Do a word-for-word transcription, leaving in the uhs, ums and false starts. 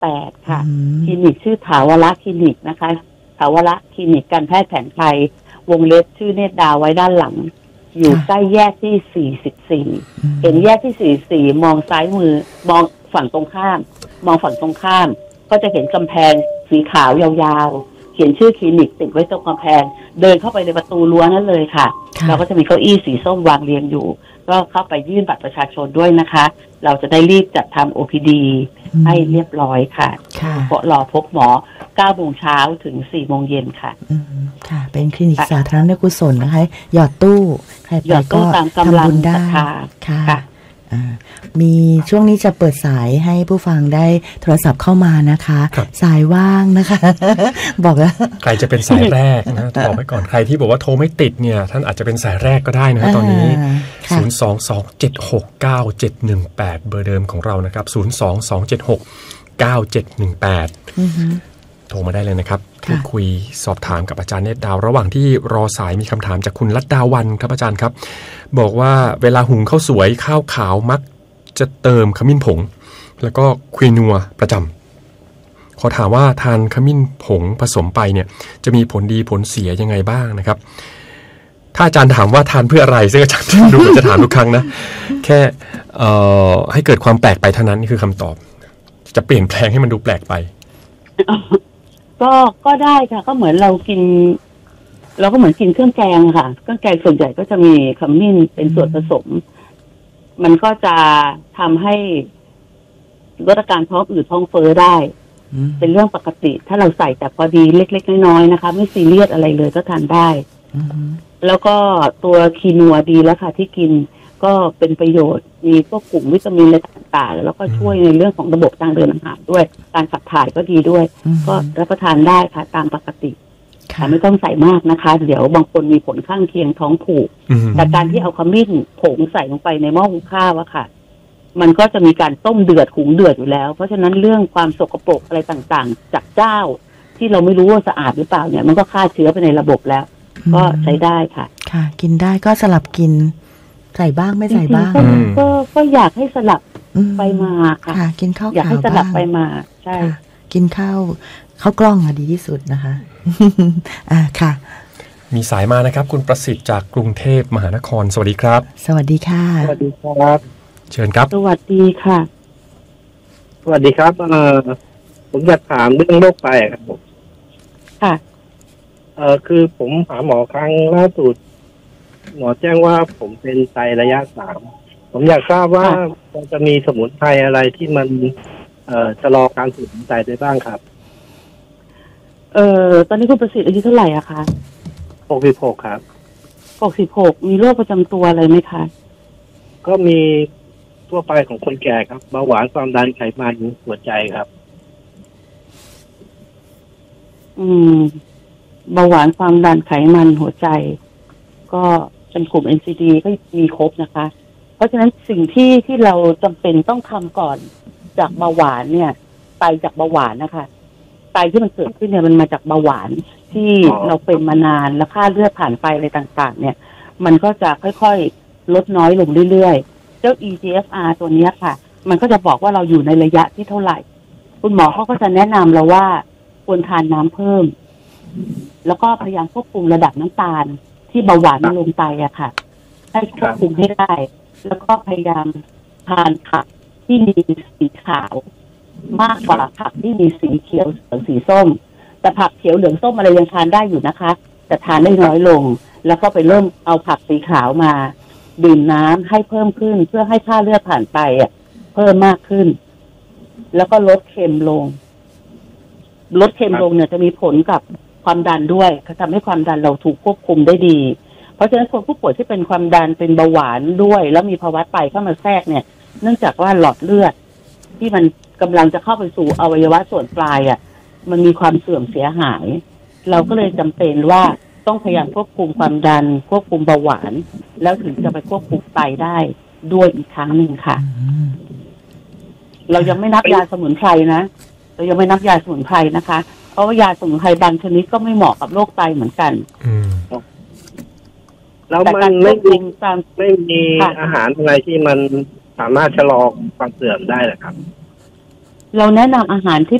แปดค่ะคลินิกชื่อถาวรคลินิกนะคะถาวรคลินิกการแพทย์แผนไทยวงเล็บชื่อเนตรดาวไว้ด้านหลังอยู่ใกล้แยกที่สี่สิบสี่เห็นแยกที่สี่สิบสี่มองซ้ายมือมองฝั่งตรงข้ามมองฝั่งตรงข้ามก็จะเห็นกำแพงสีขาวยาวๆเขียนชื่อคลินิกติดไว้ตรงกำแพงเดินเข้าไปในประตูรั้วนั่นเลยค่ะเราก็จะมีเก้าอี้สีส้มวางเรียงอยู่ก็เข้าไปยื่นบัตรประชาชนด้วยนะคะเราจะได้รีบจัดทำ โอ พี ดี ให้เรียบร้อยค่ะเพราะรอพบหมอเก้าโมงเช้าถึงสี่โมงเย็นค่ะค่ะเป็นคลินิกสาธารณกุศลนะคะหยอดตู้ใครไปก็ทำบุญได้ค่ะมีช่วงนี้จะเปิดสายให้ผู้ฟังได้โทรศัพท์เข้ามานะคะสายว่างนะคะบอกแล้วใครจะเป็นสายแรกนะบอกไว้ก่อนใครที่บอกว่าโทรไม่ติดเนี่ยท่านอาจจะเป็นสายแรกก็ได้นะตอนนี้ศูนย์ สอง สอง เจ็ด หก เก้า เจ็ด หนึ่ง แปดเบอร์เดิมของเรานะครับศูนย์ สอง สอง เจ็ด หก เก้า เจ็ด หนึ่ง แปดโทรมาได้เลยนะครับพูดคุยสอบถามกับอาจารย์เนตรดาวระหว่างที่รอสายมีคำถามจากคุณลัดดาวันครับอาจารย์ครับบอกว่าเวลาหุงข้าวสวยข้าวขาวมักจะเติมขมิ้นผงแล้วก็ควีนัวประจำขอถามว่าทานขมิ้นผงผสมไปเนี่ยจะมีผลดีผลเสียยังไงบ้างนะครับถ้าอาจารย์ถามว่าทานเพื่ออะไรซึ่งอาจารย์ดูจะถามทุกครั้งนะแค่เอ่อให้เกิดความแปลกไปเท่านั้นนี่คือคำตอบจะเปลี่ยนแปลงให้มันดูแปลกไปก็ก็ได้ค่ะก็เหมือนเรากินเราก็เหมือนกินเครื่องแกงค่ะเครื่องแกงส่วนใหญ่ก็จะมีขมิ้นเป็นส่วนผสมมันก็จะทำให้ลดอาการท้องอืดท้องเฟ้อได้เป็นเรื่องปกติถ้าเราใส่แต่พอดีเล็กๆน้อยๆนะคะไม่ซีเรียสอะไรเลยก็ทานได้แล้วก็ตัวคีนัวดีแล้วค่ะที่กินก็เป็นประโยชน์มีพวกกลุ่มวิตามินอะไรต่างๆแล้วก็ช่วยในเรื่องของระบบทางเดินอาหารด้วยการขับถ่ายก็ดีด้วยก็รับประทานได้ค่ะตามปกติแต่ไม่ต้องใส่มากนะคะเดี๋ยวบางคนมีผลข้างเคียงท้องผูกแต่การที่เอาขมิ้นผงใส่ลงไปในหม้อหุงข้าวอะค่ะมันก็จะมีการต้มเดือดหุงเดือดอยู่แล้วเพราะฉะนั้นเรื่องความสกปรกอะไรต่างๆจากเจ้าที่เราไม่รู้ว่าสะอาดหรือเปล่าเนี่ยมันก็ฆ่าเชื้อไปในระบบแล้วก็ใช้ได้ค่ะค่ะกินได้ก็สลับกินใส่บ้างไม่ใส่บ้างก็ก็อยากให้สลับไปมาค่ะกินข้าวอยากให้สลับไปมาใช่กินข้าวข้าวกล้องอะดีที่สุดนะคะอ่าค่ะมีสายมานะครับคุณประสิทธิ์จากกรุงเทพมหานครสวัสดีครับสวัสดีค่ะสวัสดีครับเชิญครับสวัสดีค่ะสวัสดีครับเอ่อผมจะถามเรื่องโรคไตครับผมค่ะเอ่อคือผมหาหมอครั้งล่าสุดหมอแจ้งว่าผมเป็นไตระยะสามผมอยากทราบว่ามันจะมีสมุนไพรอะไรที่มันเอ่อชะลอการสูบของไตได้บ้างครับเอ่อตอนนี้คุณประสิทธิ์อายุเท่าไหร่อะคะหกสิบหกครับหกสิบหกมีโรคประจำตัวอะไรไหมคะก็มีทั่วไปของคนแก่ครับเบาหวานความดันไขมันหัวใจครับอืมเบาหวานความดันไขมันหัวใจก็เป็นกลุ่ม เอ็น ซี ดี ก็มีครบนะคะเพราะฉะนั้นสิ่งที่ที่เราจำเป็นต้องทำก่อนจากเบาหวานเนี่ยไตจากเบาหวานนะคะไตที่มันเกิดขึ้นเนี่ยมันมาจากเบาหวานที่เราเป็นมานานแล้วค่าเลือดผ่านไปอะไรต่างๆเนี่ยมันก็จะค่อยๆลดน้อยลงเรื่อยๆเจ้า อี จี เอฟ อาร์ ตัวนี้ค่ะมันก็จะบอกว่าเราอยู่ในระยะที่เท่าไหร่คุณหมอเขาก็จะแนะนำเราว่าควรทานน้ำเพิ่มแล้วก็พยายามควบคุมระดับน้ำตาลที่เบาหวานมันลงไตอะค่ะให้ควบคุมให้ได้แล้วก็พยายามทานผักที่มีสีขาวมากกว่าผักที่มีสีเขียวหรือสีส้มแต่ผักเขียวเหลืองส้มอะไรยังทานได้อยู่นะคะแต่ทานได้น้อยลงแล้วก็ไปเริ่มเอาผักสีขาวมาดื่มน้ำให้เพิ่มขึ้นเพื่อให้ค่าเลือดผ่านไปอ่ะเพิ่มมากขึ้นแล้วก็ลดเค็มลงลดเค็มลงเนี่ยจะมีผลกับความดันด้วยเขาทำให้ความดันเราถูกควบคุมได้ดีเพราะฉะนั้นคนผู้ป่วยที่เป็นความดันเป็นเบาหวานด้วยแล้วมีภาวะไตเข้ามาแทรกเนี่ยเนื่องจากว่าหลอดเลือดที่มันกำลังจะเข้าไปสู่อวัยวะส่วนปลายอ่ะมันมีความเสื่อมเสียหายเราก็เลยจำเป็นว่าต้องพยายามควบคุมความดันควบคุมเบาหวานแล้วถึงจะไปควบคุมไตได้ด้วยอีกครั้งหนึ่งค่ะเรายังไม่นับยาสมุนไพรนะเรายังไม่นับยาสมุนไพรนะคะเพราะว่ายาสมุนไพรบางชนิดก็ไม่เหมาะกับโรคไตเหมือนกันแล้วมันไม่มีไม่มีอาหารอะไรที่มันสามารถชะลอความเสื่อมได้หรอครับเราแนะนำอาหารที่